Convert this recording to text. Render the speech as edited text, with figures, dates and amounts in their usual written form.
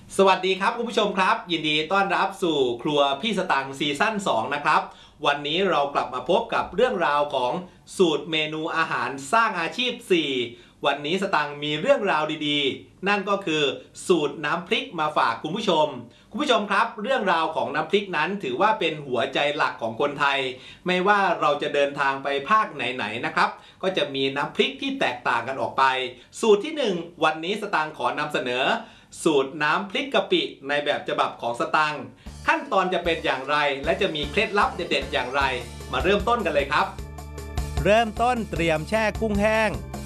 สวัสดีครับคุณผู้ชมครับยินดีต้อนรับสู่ครัวพี่สตังค์ซีซั่น2นะครับวันนี้เรากลับมาพบกับเรื่องราวของสูตรเมนูอาหารสร้างอาชีพ4วันนี้สตังค์มีเรื่องราวดีๆนั่นก็คือสูตรน้ำพริกมาฝากคุณผู้ชมครับเรื่องราวของน้ำพริกนั้นถือว่าเป็นหัวใจหลักของคนไทยไม่ว่าเราจะเดินทางไปภาคไหนๆนะครับก็จะมีน้ำพริกที่แตกต่างกันออกไปสูตรที่1วันนี้สตังค์ขอนำเสนอสูตรน้ำพริกกะปิในแบบฉบับของสตังค์ขั้นตอนจะเป็นอย่างไรและจะมีเคล็ดลับเด็ดๆอย่างไรมาเริ่มต้นกันเลยครับเริ่มต้นเตรียมแช่กุ้งแห้ง